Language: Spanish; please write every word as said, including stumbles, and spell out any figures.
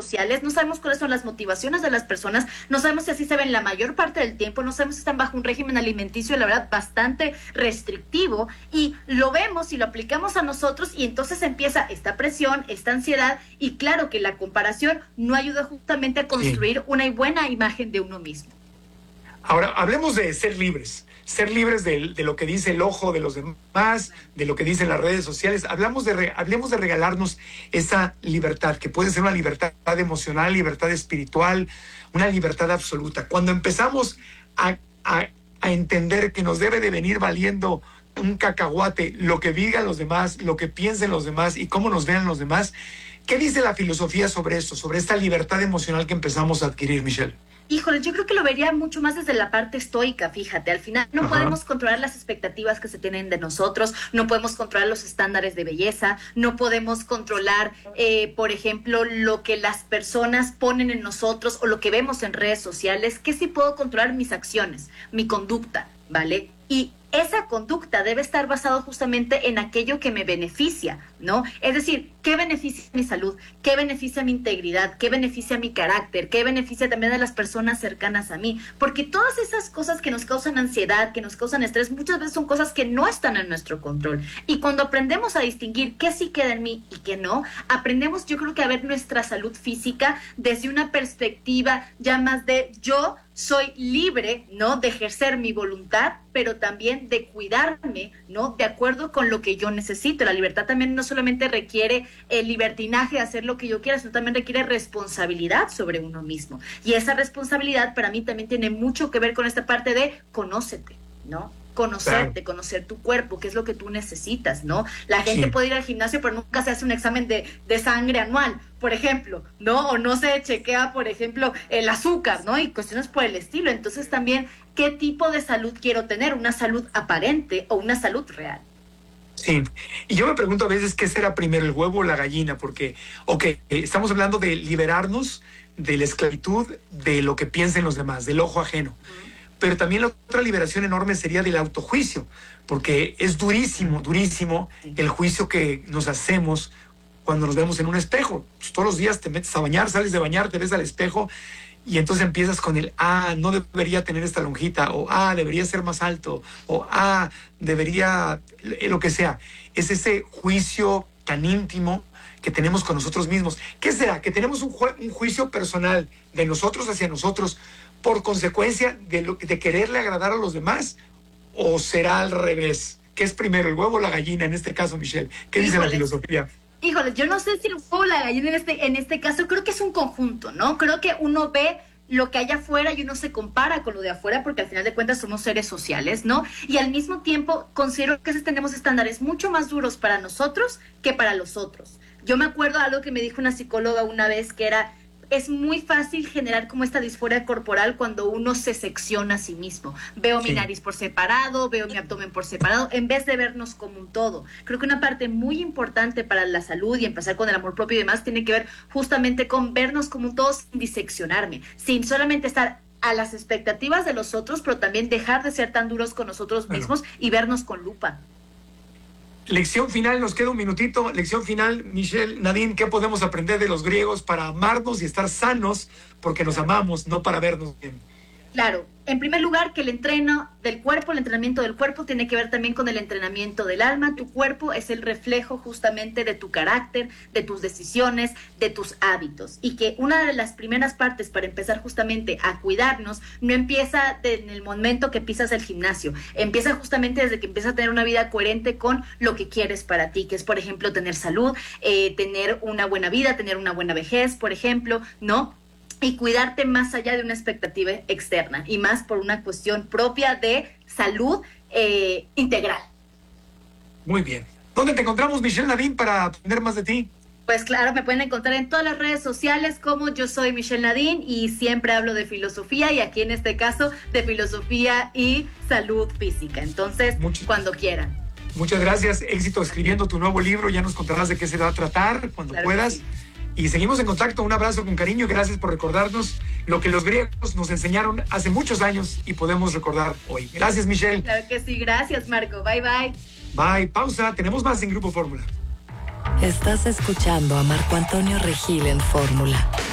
sociales, no sabemos cuáles son las motivaciones de las personas, no sabemos si así se ven la mayor parte del tiempo, no sabemos si están bajo un régimen alimenticio, la verdad, bastante restrictivo, y lo vemos y lo aplicamos a nosotros, y entonces empieza esta presión, esta ansiedad, y claro que la comparación no ayuda justamente a construir sí. una buena imagen de uno mismo. Ahora, hablemos de ser libres, ser libres de, de lo que dice el ojo de los demás, de lo que dicen las redes sociales. Hablamos de, hablemos de regalarnos esa libertad, que puede ser una libertad emocional, libertad espiritual, una libertad absoluta. Cuando empezamos a, a, a entender que nos debe de venir valiendo un cacahuate lo que digan los demás, lo que piensen los demás y cómo nos vean los demás, ¿qué dice la filosofía sobre esto, sobre esta libertad emocional que empezamos a adquirir, Michelle? Híjole, yo creo que lo vería mucho más desde la parte estoica, fíjate, al final no Ajá. podemos controlar las expectativas que se tienen de nosotros, no podemos controlar los estándares de belleza, no podemos controlar, eh, por ejemplo, lo que las personas ponen en nosotros o lo que vemos en redes sociales, que sí puedo controlar mis acciones, mi conducta, ¿vale? Y esa conducta debe estar basada justamente en aquello que me beneficia, ¿no? Es decir, ¿qué beneficia mi salud? ¿Qué beneficia mi integridad? ¿Qué beneficia mi carácter? ¿Qué beneficia también a las personas cercanas a mí? Porque todas esas cosas que nos causan ansiedad, que nos causan estrés, muchas veces son cosas que no están en nuestro control. Y cuando aprendemos a distinguir qué sí queda en mí y qué no, aprendemos, yo creo que a ver nuestra salud física desde una perspectiva ya más de yo soy libre, ¿no?, de ejercer mi voluntad, pero también de cuidarme, ¿no?, de acuerdo con lo que yo necesito. La libertad también no solamente requiere el libertinaje de hacer lo que yo quiera, sino también requiere responsabilidad sobre uno mismo. Y esa responsabilidad para mí también tiene mucho que ver con esta parte de conócete, ¿no? Conocerte, claro. conocer tu cuerpo, qué es lo que tú necesitas, ¿no? La gente sí. puede ir al gimnasio, pero nunca se hace un examen de, de sangre anual, por ejemplo, ¿no? O no se chequea, por ejemplo, el azúcar, ¿no? Y cuestiones por el estilo. Entonces también, ¿qué tipo de salud quiero tener? ¿Una salud aparente o una salud real? Sí, y yo me pregunto a veces qué será primero, el huevo o la gallina, porque, ok, estamos hablando de liberarnos de la esclavitud, de lo que piensen los demás, del ojo ajeno. Uh-huh. Pero también la otra liberación enorme sería del autojuicio, porque es durísimo, durísimo el juicio que nos hacemos cuando nos vemos en un espejo. Todos los días te metes a bañar, sales de bañar, te ves al espejo y entonces empiezas con el, ah, no debería tener esta lonjita, o ah, debería ser más alto, o ah, debería, lo que sea. Es ese juicio tan íntimo que tenemos con nosotros mismos. ¿Qué será? Que tenemos un, ju- un juicio personal de nosotros hacia nosotros por consecuencia de, lo, de quererle agradar a los demás, o será al revés? ¿Qué es primero, el huevo o la gallina en este caso, Michelle? ¿Qué dice Híjole. la filosofía? Híjole, yo no sé si el huevo o la gallina en este, en este caso, creo que es un conjunto, ¿no? Creo que uno ve lo que hay afuera y uno se compara con lo de afuera porque al final de cuentas somos seres sociales, ¿no? Y al mismo tiempo considero que a veces tenemos estándares mucho más duros para nosotros que para los otros. Yo me acuerdo de algo que me dijo una psicóloga una vez que era, es muy fácil generar como esta disforia corporal cuando uno se secciona a sí mismo. Veo sí. mi nariz por separado, veo mi abdomen por separado, en vez de vernos como un todo. Creo que una parte muy importante para la salud y empezar con el amor propio y demás tiene que ver justamente con vernos como un todo sin diseccionarme, sin solamente estar a las expectativas de los otros, pero también dejar de ser tan duros con nosotros mismos bueno. y vernos con lupa. Lección final, nos queda un minutito. Lección final, Michelle, Nadine, ¿qué podemos aprender de los griegos para amarnos y estar sanos? Porque nos amamos, no para vernos bien. Claro, en primer lugar, que el entreno del cuerpo, el entrenamiento del cuerpo tiene que ver también con el entrenamiento del alma. Tu cuerpo es el reflejo justamente de tu carácter, de tus decisiones, de tus hábitos. Y que una de las primeras partes para empezar justamente a cuidarnos no empieza en el momento que pisas el gimnasio. Empieza justamente desde que empiezas a tener una vida coherente con lo que quieres para ti, que es, por ejemplo, tener salud, eh, tener una buena vida, tener una buena vejez, por ejemplo, ¿no? Y cuidarte más allá de una expectativa externa y más por una cuestión propia de salud eh, integral. Muy bien. ¿Dónde te encontramos, Michelle Nadine, para aprender más de ti? Pues claro, me pueden encontrar en todas las redes sociales como yo soy Michelle Nadine y siempre hablo de filosofía y aquí en este caso de filosofía y salud física. Entonces, Mucho. cuando quieran. Muchas gracias. Éxito escribiendo tu nuevo libro. Ya nos contarás de qué se va a tratar cuando claro puedas. Y seguimos en contacto. Un abrazo con cariño y gracias por recordarnos lo que los griegos nos enseñaron hace muchos años y podemos recordar hoy. Gracias, Michelle. Claro que sí. Gracias, Marco. Bye, bye. Bye. Pausa. Tenemos más en Grupo Fórmula. Estás escuchando a Marco Antonio Regil en Fórmula.